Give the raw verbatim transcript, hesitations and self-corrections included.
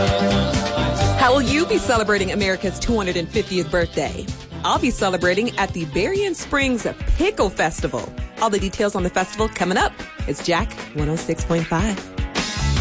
How will you be celebrating America's two hundred fiftieth birthday? I'll be celebrating at the Berrien Springs Pickle Festival. All the details on the festival coming up. It's Jack one oh six point five.